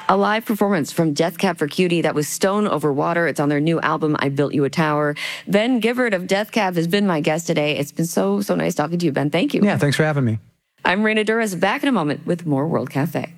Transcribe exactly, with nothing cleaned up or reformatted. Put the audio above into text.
A live performance from Death Cab for Cutie. That was Stone Over Water. It's on their new album, I Built You a Tower. Ben Gibbard of Death Cab has been my guest today. It's been so, so nice talking to you, Ben. Thank you. Yeah, thanks for having me. I'm Raina Douris, back in a moment with more World Cafe.